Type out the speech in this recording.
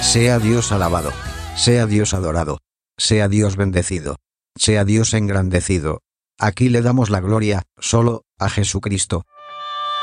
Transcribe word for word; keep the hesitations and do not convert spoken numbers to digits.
Sea Dios alabado, sea Dios adorado, sea Dios bendecido, sea Dios engrandecido. Aquí le damos la gloria, solo, a Jesucristo,